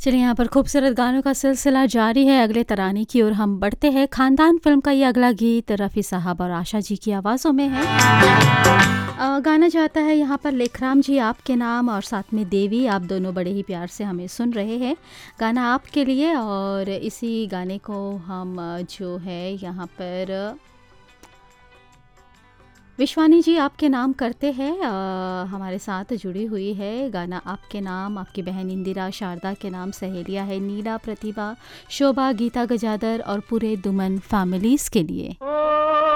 चलिए यहाँ पर खूबसूरत गानों का सिलसिला जारी है। अगले तराने की ओर हम बढ़ते हैं। खानदान फिल्म का ये अगला गीत रफ़ी साहब और आशा जी की आवाज़ों में है। गाना चाहता है यहाँ पर लेखराम जी आपके नाम, और साथ में देवी, आप दोनों बड़े ही प्यार से हमें सुन रहे हैं। गाना आपके लिए, और इसी गाने को हम जो है यहाँ पर विश्वानी जी आपके नाम करते हैं, हमारे साथ जुड़ी हुई है। गाना आपके नाम आपकी बहन इंदिरा शारदा के नाम, सहेलियाँ है नीला, प्रतिभा, शोभा, गीता गजादर और पूरे दुमन फैमिलीज़ के लिए।